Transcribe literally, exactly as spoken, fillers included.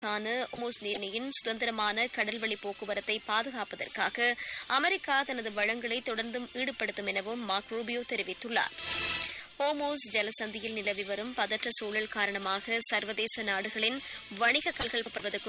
Hormuz நீரிணையின் சுதந்திரமான கடல்வழி போக்குவரத்தை பாதுகாப்பதற்காக அமெரிக்கா தனது வளங்களை தொடர்ந்தும் ஈடுபடுத்தும் எனவும் மார்க் ரூபியோ தெரிவித்துள்ளார். ஹோர்முஸ் ஜலசந்தியில் நிலவி வரும் பதற்ற சூழல் காரணமாக சர்வதேச நாடுகளின் வணிக கல்கள் படுவது